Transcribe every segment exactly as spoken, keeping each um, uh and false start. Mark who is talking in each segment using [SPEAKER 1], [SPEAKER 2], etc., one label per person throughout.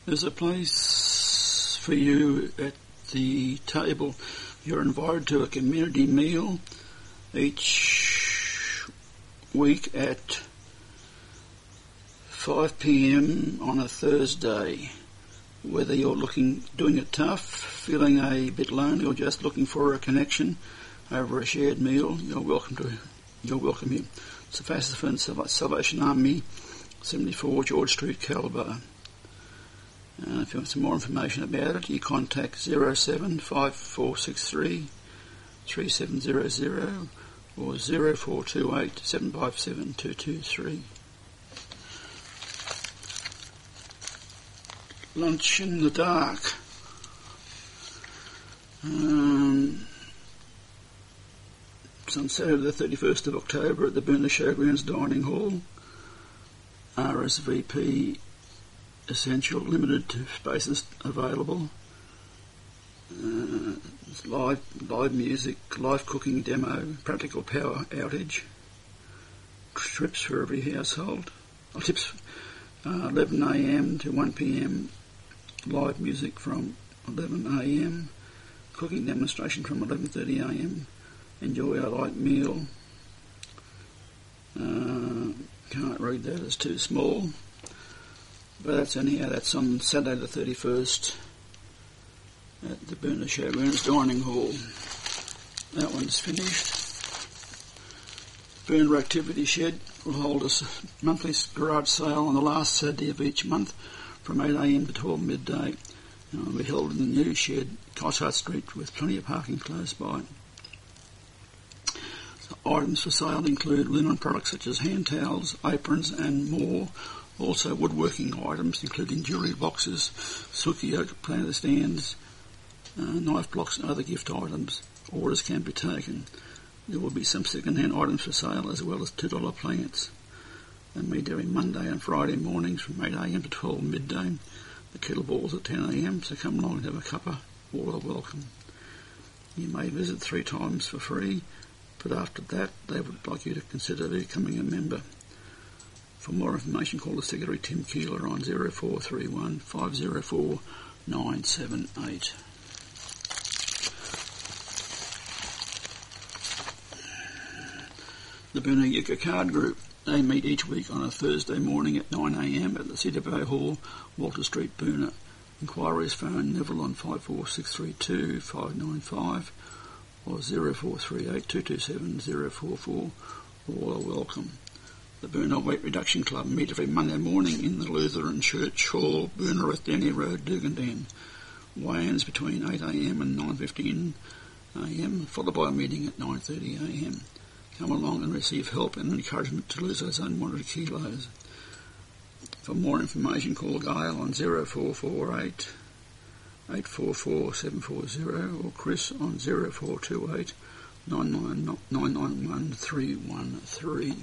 [SPEAKER 1] There's a place for you at the table. You're invited to a community meal each week at five p.m. on a Thursday. Whether you're looking, doing it tough, feeling a bit lonely, or just looking for a connection over a shared meal, you're welcome to. You're welcome here. It's the Fassifan Salvation Army, seventy-four George Street, Calabar. Uh, if you want some more information about it, you contact zero seven five four six three three seven zero zero or zero four two eight seven five seven two two three. Lunch in the dark. Um, it's on Saturday the thirty-first of October at the Boonah Showgrounds Dining Hall. R S V P Essential, limited to spaces available. Uh, it's live, live music, live cooking demo, practical power outage, trips for every household. Oh, tips uh, eleven a.m. to one p.m. Live music from eleven a.m. Cooking demonstration from eleven thirty a.m. Enjoy a light meal. Uh, can't read that, it's too small. But that's anyhow, that's on Saturday the thirty-first at the Boonah Showgrounds Dining Hall. That one's finished. Boonah Activity Shed will hold a monthly garage sale on the last Saturday of each month from eight a.m. to twelve midday. And it will be held in the new shed, Cossart Street, with plenty of parking close by. So items for sale include linen products such as hand towels, aprons and more. Also woodworking items including jewellery boxes, Suki oak planter stands, uh, knife blocks and other gift items. Orders can be taken. There will be some second-hand items for sale as well as two dollar plants. They meet every Monday and Friday mornings from eight a.m. to twelve midday. The kettleballs at ten a.m, so come along and have a cuppa. All are welcome. You may visit three times for free, but after that they would like you to consider becoming a member. For more information, call the Secretary Tim Keeler on zero four three one five zero four nine seven eight. The Boonah Yucca Card Group. They meet each week on a Thursday morning at nine a.m. at the C W A Hall, Walter Street, Boonah. Inquiries phone Neville on five four six three two five nine five or zero four three eight two two seven zero four four. All are welcome. The Boonah Weight Reduction Club meet every Monday morning in the Lutheran Church Hall, Boonah at Denny Road, Dugandan. Weigh-ins between eight a.m. and nine fifteen a.m, followed by a meeting at nine thirty a.m. Come along and receive help and encouragement to lose those unwanted kilos. For more information, call Gail on zero four four eight eight four four seven four zero or Chris on zero four two eight nine nine nine one three one three.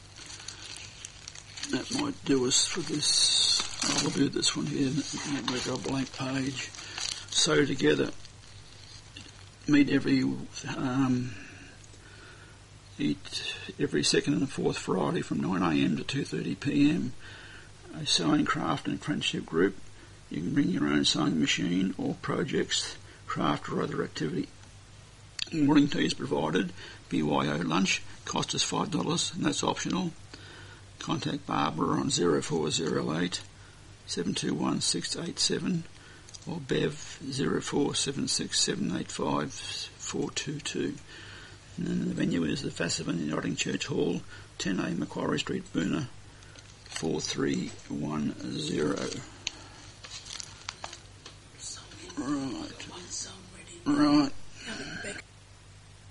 [SPEAKER 1] That might do us for this. I'll do this one here, make a blank page. Sew Together. Meet every um, eat every second and fourth Friday from nine a.m. to two thirty p.m. A sewing, craft and friendship group. You can bring your own sewing machine or projects, craft or other activity. Morning tea is provided. B Y O lunch. Cost is five dollars and that's optional. Contact Barbara on zero four zero eight seven two one six eight seven or Bev zero four seven six seven eight five four two two. And then the venue is the Fassifan Yachting Church Hall, ten A Macquarie Street, Boonah, four three one zero. Right. Right.